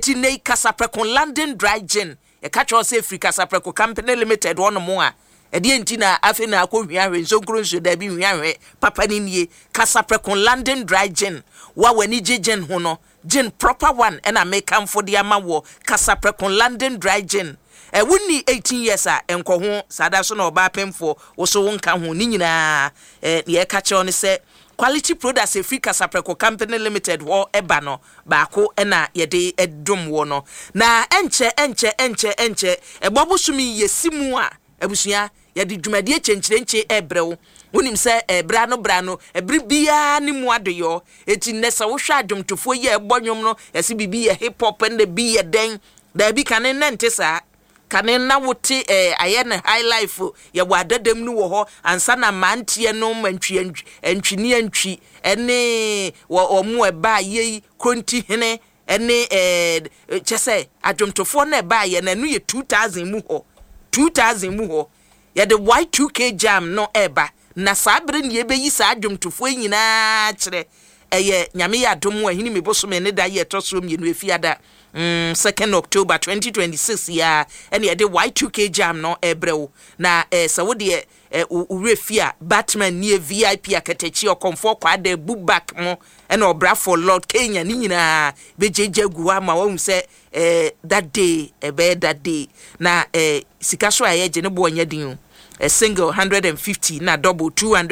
eti nei Kasaprekon London Dry Gin e catch us say free Kasapreko Company Limited one more edi enti na afi na akohwiahwe nsonkro nso da bi hwiahwe papa ni nie Kasaprekon London Dry Gin wa wani gin ho no gin proper one and I make am for the amawo Kasaprekon London Dry Gin wunni 18 years a enko ho sada so na oba pemfo wo so wonka ho ni nyina ye ka che on say quality products e free Kasapreko Company Limited wo eba no baako na ye de edom wo no na enche ebobusumi yesimu a abusua ye de dwumade chenchirenche ebrewo wonim se bra no ebri bia ni mu adoyo eti nesa wo hwa adwomtofo ye ebonwom no yesi bibi ye hip hop and bi ye den da bi kan nente sa kan na wote aye ne high life ye wadadam nu wo ho ansa na mantie no mantwi ene wo mu eba ye kronti hene ene chese adwomtofo na eba ye na nu ye 2000 mu ho ye the Y2K jam no eba na sabre ne ebeyi sa adwomtofo nyina kire eye nyame ya dom wa hini mebosome ne da ye toso mienu efiada 2nd October 2026 ya ene ye the Y2K jam no ebrewo na sa wo de urefia Batman nie VIP akatechi okomfo kwa da bubak mo ene obra for Lord Kenya ni nyina bejeje guwa ma wo se that day na sikaso aye je ne bo nya din a single 150 na double 200